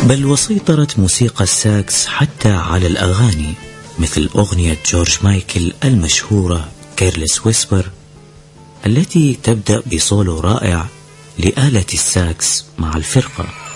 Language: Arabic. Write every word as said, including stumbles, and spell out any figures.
بل وسيطرت موسيقى الساكس حتى على الأغاني، مثل أغنية جورج مايكل المشهورة كيرلس ويسبر، التي تبدأ بصولو رائع لآلة الساكس مع الفرقة.